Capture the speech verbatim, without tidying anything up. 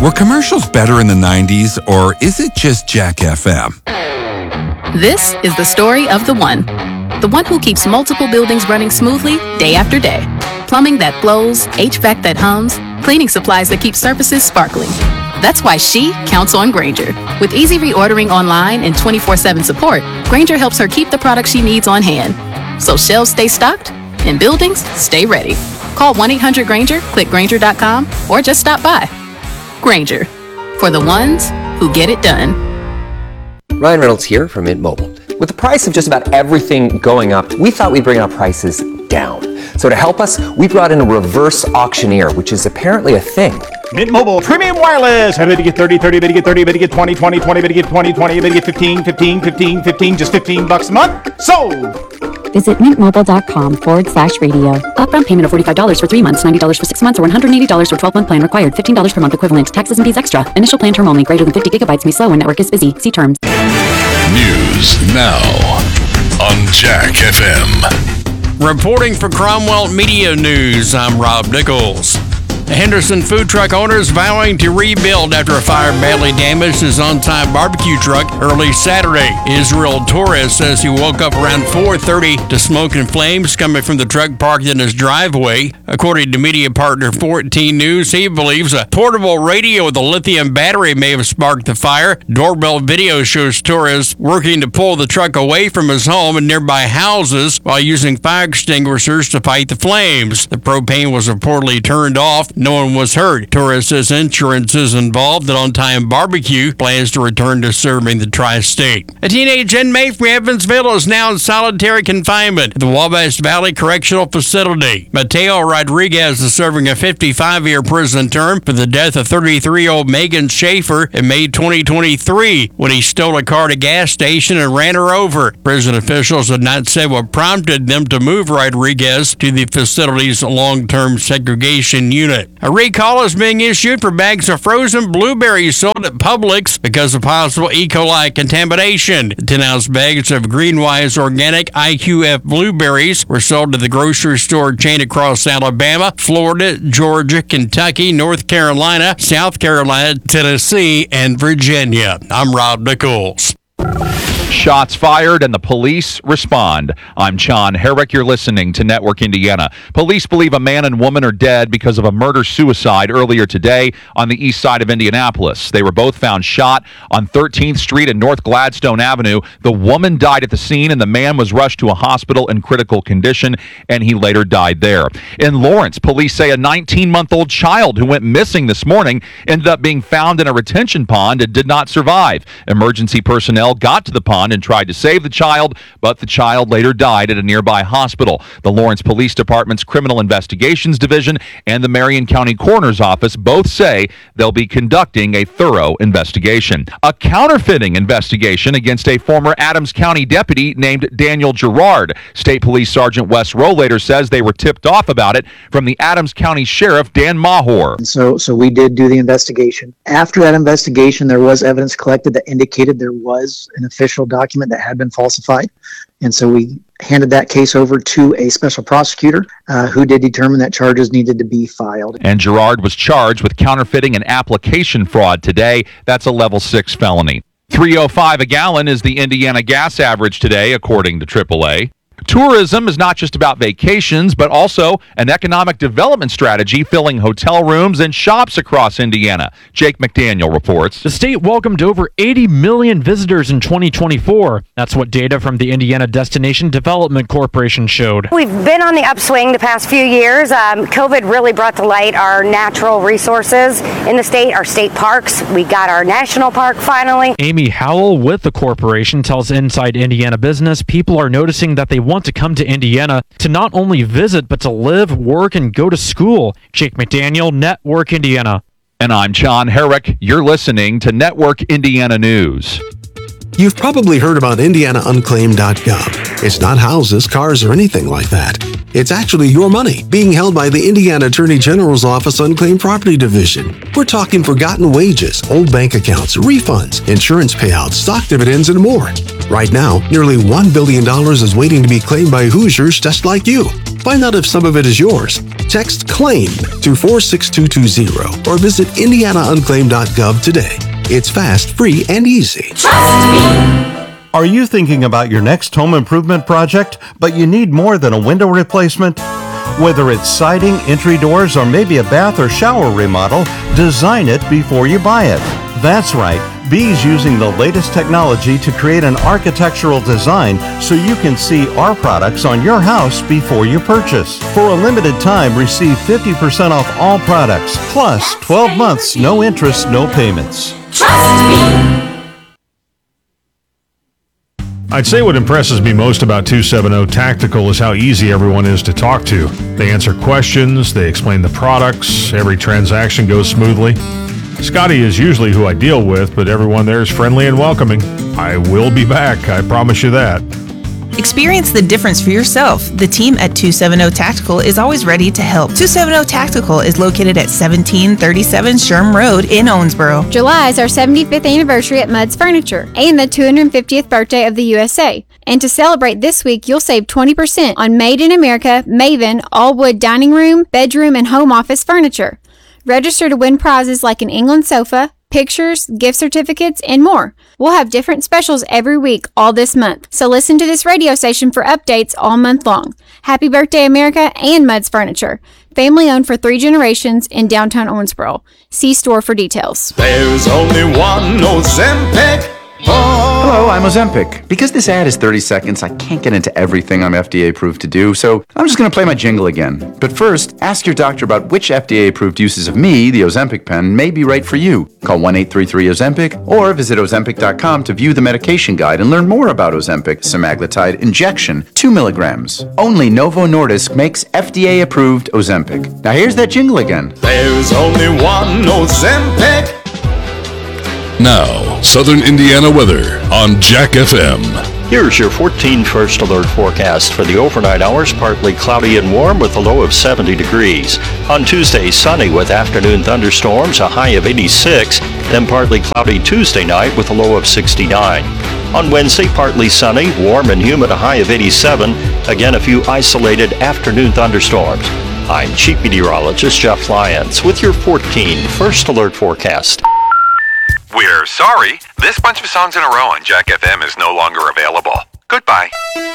Were commercials better in the nineties, or is it just Jack F M? This is the story of the one. The one who keeps multiple buildings running smoothly day after day. Plumbing that flows, H V A C that hums, cleaning supplies that keep surfaces sparkling. That's why she counts on Grainger. With easy reordering online and twenty-four seven support, Grainger helps her keep the products she needs on hand. So shelves stay stocked and buildings stay ready. Call one eight hundred Grainger, click Grainger dot com, or just stop by. Grainger, for the ones who get it done. Ryan Reynolds here from Mint Mobile. With the price of just about everything going up, we thought we'd bring our prices down. So to help us, we brought in a reverse auctioneer, which is apparently a thing. Mint Mobile Premium Wireless. How to get thirty, thirty, how to get thirty, how to get twenty, twenty, twenty, how to get twenty, twenty, how to get fifteen, fifteen, fifteen, fifteen, just fifteen bucks a month? Sold! Visit mintmobile.com forward slash radio. Upfront payment of forty-five dollars for three months, ninety dollars for six months, or one hundred eighty dollars for twelve-month plan required. fifteen dollars per month equivalent. Taxes and fees extra. Initial plan term only. Greater than fifty gigabytes may slow when network is busy. See terms. News now on Jack F M. Reporting for Cromwell Media News, I'm Rob Nichols. Henderson food truck owners vowing to rebuild after a fire badly damaged his on-time barbecue truck early Saturday. Israel Torres says he woke up around four thirty to smoke and flames coming from the truck parked in his driveway. According to media partner fourteen News, he believes a portable radio with a lithium battery may have sparked the fire. Doorbell video shows Torres working to pull the truck away from his home and nearby houses while using fire extinguishers to fight the flames. The propane was reportedly turned off. No one was hurt. Torres says insurance is involved and On Time Barbecue plans to return to serving the tri-state. A teenage inmate from Evansville is now in solitary confinement at the Wabash Valley Correctional Facility. Mateo Rodriguez is serving a fifty-five-year prison term for the death of thirty-three-year-old Megan Schaefer in May twenty twenty-three when he stole a car at a gas station and ran her over. Prison officials have not said what prompted them to move Rodriguez to the facility's long-term segregation unit. A recall is being issued for bags of frozen blueberries sold at Publix because of possible E. coli contamination. ten-ounce bags of Greenwise Organic I Q F blueberries were sold to the grocery store chain across Alabama, Florida, Georgia, Kentucky, North Carolina, South Carolina, Tennessee, and Virginia. I'm Rob Nichols. Shots fired and the police respond. I'm John Herrick. You're listening to Network Indiana. Police believe a man and woman are dead because of a murder-suicide earlier today on the east side of Indianapolis. They were both found shot on thirteenth Street and North Gladstone Avenue. The woman died at the scene and the man was rushed to a hospital in critical condition, and he later died there. In Lawrence, police say a nineteen-month-old child who went missing this morning ended up being found in a retention pond and did not survive. Emergency personnel got to the pond and tried to save the child, but the child later died at a nearby hospital. The Lawrence Police Department's Criminal Investigations Division and the Marion County Coroner's Office both say they'll be conducting a thorough investigation. A counterfeiting investigation against a former Adams County deputy named Daniel Gerard. State Police Sergeant Wes Rollator says they were tipped off about it from the Adams County Sheriff Dan Mahor. And so, so we did do the investigation. After that investigation, there was evidence collected that indicated there was an official document that had been falsified. And so we handed that case over to a special prosecutor uh, who did determine that charges needed to be filed. And Gerard was charged with counterfeiting and application fraud today. That's a level six felony. three oh five a gallon is the Indiana gas average today, according to triple A. Tourism is not just about vacations, but also an economic development strategy filling hotel rooms and shops across Indiana. Jake McDaniel reports. The state welcomed over eighty million visitors in twenty twenty-four. That's what data from the Indiana Destination Development Corporation showed. We've been on the upswing the past few years. Um, COVID really brought to light our natural resources in the state, our state parks. We got our national park finally. Amy Howell with the corporation tells Inside Indiana Business people are noticing that they want to come to Indiana to not only visit, but to live, work, and go to school. Jake McDaniel, Network Indiana. And I'm John Herrick. You're listening to Network Indiana News. You've probably heard about indiana unclaimed dot gov. It's not houses, cars, or anything like that. It's actually your money being held by the Indiana Attorney General's Office Unclaimed Property Division. We're talking forgotten wages, old bank accounts, refunds, insurance payouts, stock dividends, and more. Right now, nearly one billion dollars is waiting to be claimed by Hoosiers just like you. Find out if some of it is yours. Text CLAIM to four six two two zero or visit indiana unclaimed dot gov today. It's fast, free, and easy. Trust me. Are you thinking about your next home improvement project, but you need more than a window replacement? Whether it's siding, entry doors, or maybe a bath or shower remodel, design it before you buy it. That's right. B's using the latest technology to create an architectural design so you can see our products on your house before you purchase. For a limited time, receive fifty percent off all products, plus twelve months, no interest, no payments. Trust me. I'd say what impresses me most about two seventy Tactical is how easy everyone is to talk to. They answer questions, they explain the products, every transaction goes smoothly. Scotty is usually who I deal with, but everyone there is friendly and welcoming. I will be back, I promise you that. Experience the difference for yourself. The team at two seventy Tactical is always ready to help. two seventy Tactical is located at seventeen thirty-seven Sherm Road in Owensboro. July is our seventy-fifth anniversary at Mudd's Furniture and the two hundred fiftieth birthday of the U S A. And to celebrate this week, you'll save twenty percent on Made in America, Maven, all-wood dining room, bedroom, and home office furniture. Register to win prizes like an England sofa, pictures, gift certificates, and more. We'll have different specials every week all this month, so listen to this radio station for updates all month long. Happy birthday, America and Mudd's Furniture. Family owned for three generations in downtown Owensboro. See store for details. There's only one Ozempic. Hello, I'm Ozempic. Because this ad is thirty seconds, I can't get into everything I'm F D A approved to do, so I'm just going to play my jingle again. But first, ask your doctor about which F D A approved uses of me, the Ozempic pen, may be right for you. Call one eight three three Ozempic or visit ozempic dot com to view the medication guide and learn more about Ozempic semaglutide injection, two milligrams. Only Novo Nordisk makes F D A approved Ozempic. Now here's that jingle again. There's only one Ozempic. Now, Southern Indiana weather on Jack F M. Here's your fourteen First Alert forecast for the overnight hours. Partly cloudy and warm with a low of seventy degrees. On Tuesday, sunny with afternoon thunderstorms, a high of eighty-six. Then partly cloudy Tuesday night with a low of sixty-nine. On Wednesday, partly sunny, warm and humid, a high of eighty-seven. Again, a few isolated afternoon thunderstorms. I'm Chief Meteorologist Jeff Lyons with your fourteen First Alert forecast. We're sorry. This bunch of songs in a row on Jack F M is no longer available. Goodbye.